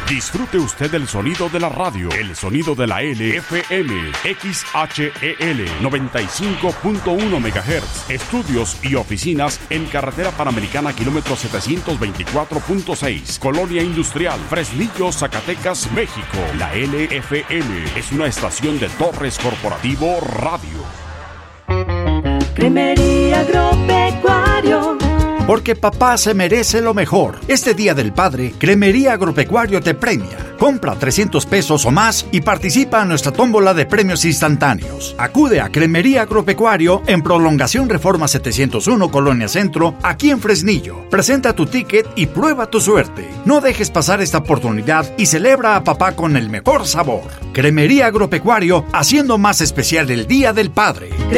Disfrute usted el sonido de la radio, el sonido de la LFM, XHEL 95.1 MHz. Estudios y oficinas en Carretera Panamericana, kilómetro 724.6, Colonia Industrial, Fresnillo, Zacatecas, México. La LFM es una estación de Torres Corporativo Radio. Cremería Agropecuario. Porque papá se merece lo mejor. Este Día del Padre, Cremería Agropecuario te premia. Compra 300 pesos o más y participa en nuestra tómbola de premios instantáneos. Acude a Cremería Agropecuario en Prolongación Reforma 701, Colonia Centro, aquí en Fresnillo. Presenta tu ticket y prueba tu suerte. No dejes pasar esta oportunidad y celebra a papá con el mejor sabor. Cremería Agropecuario, haciendo más especial el Día del Padre.